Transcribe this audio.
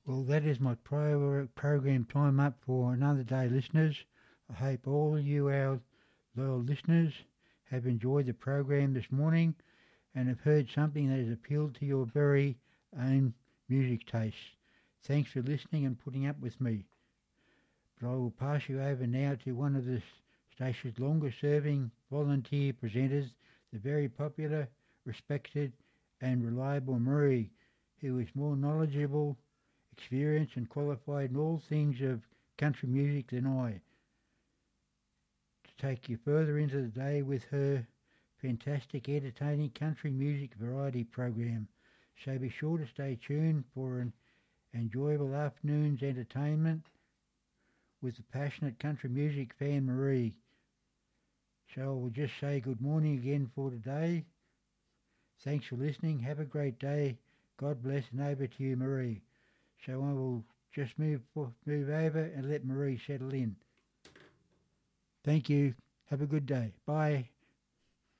Well, that is my program time up for another day, listeners. I hope all you, our loyal listeners, have enjoyed the program this morning and have heard something that has appealed to your very own music tastes. Thanks for listening and putting up with me. But I will pass you over now to one of the station's longest-serving volunteer presenters, the very popular, respected and reliable Marie, who is more knowledgeable, experienced and qualified in all things of country music than I, to take you further into the day with her fantastic, entertaining country music variety program. So be sure to stay tuned for an enjoyable afternoon's entertainment with the passionate country music fan Marie. So I will just say good morning again for today. Thanks for listening. Have a great day. God bless, and over to you, Marie. So I will just move over and let Marie settle in. Thank you. Have a good day. Bye.